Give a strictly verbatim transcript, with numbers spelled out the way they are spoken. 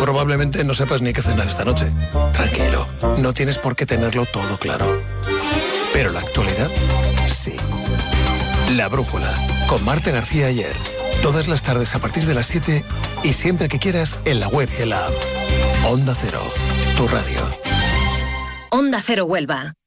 Probablemente no sepas ni qué cenar esta noche. Tranquilo, no tienes por qué tenerlo todo claro. Pero la actualidad, sí. La Brújula, con Marta García Ayer. Todas las tardes a partir de las siete y siempre que quieras en la web y en la app. Onda Cero, tu radio. Onda Cero Huelva.